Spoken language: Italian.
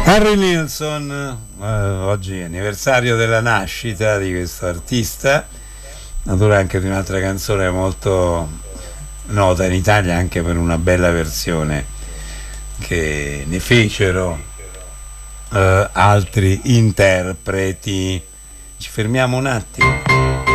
Harry Nilsson, oggi è anniversario della nascita di questo artista, autore anche di un'altra canzone molto nota in Italia anche per una bella versione che ne fecero altri interpreti. Ci fermiamo un attimo.